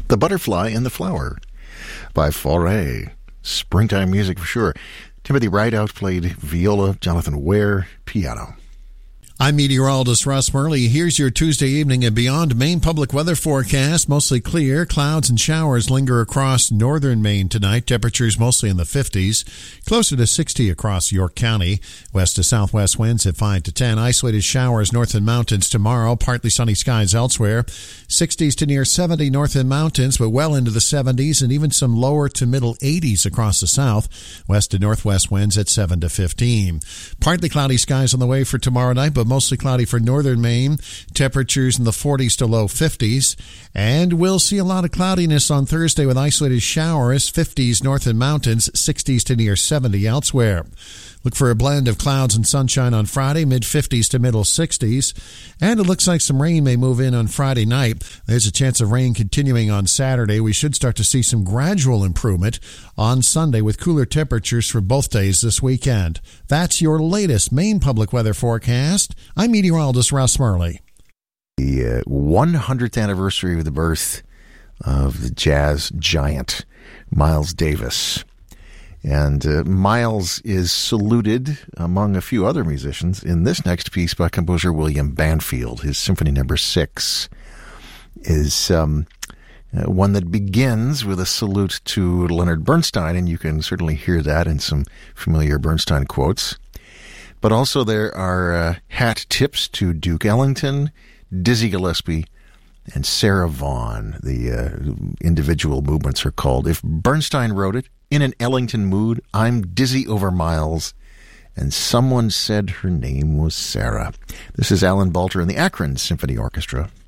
The Butterfly and the Flower by Fauré. Springtime music for sure. Timothy Rideout played viola, Jonathan Ware, piano. I'm meteorologist Russ Murley. Here's your Tuesday evening and beyond Maine public weather forecast. Mostly clear. Clouds and showers linger across northern Maine tonight. Temperatures mostly in the 50s. Closer to 60 across York County. West to southwest winds at 5 to 10. Isolated showers north in mountains tomorrow. Partly sunny skies elsewhere. 60s to near 70 north in mountains, but well into the 70s and even some lower to middle 80s across the south. West to northwest winds at 7 to 15. Partly cloudy skies on the way for tomorrow night, but mostly cloudy for northern Maine. Temperatures in the 40s to low 50s. And we'll see a lot of cloudiness on Thursday with isolated showers, 50s north in mountains, 60s to near 70 elsewhere. Look for a blend of clouds and sunshine on Friday, mid-50s to middle 60s. And it looks like some rain may move in on Friday night. There's a chance of rain continuing on Saturday. We should start to see some gradual improvement on Sunday with cooler temperatures for both days this weekend. That's your latest Maine public weather forecast. I'm meteorologist Russ Murley. The 100th anniversary of the birth of the jazz giant Miles Davis. And Miles is saluted among a few other musicians in this next piece by composer William Banfield. His Symphony No. 6 is one that begins with a salute to Leonard Bernstein, and you can certainly hear that in some familiar Bernstein quotes. But also there are hat tips to Duke Ellington, Dizzy Gillespie, and Sarah Vaughan. The individual movements are called If Bernstein Wrote It, In an Ellington Mood, I'm Dizzy Over Miles, and Someone Said Her Name Was Sarah. This is Alan Balter and the Akron Symphony Orchestra.